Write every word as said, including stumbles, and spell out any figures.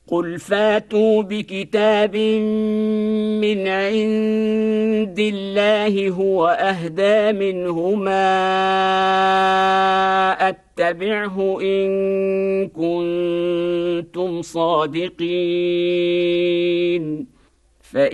قل فاتوا بكتاب من عند الله هو أهدى منهما أتبعه إن كنتم صادقين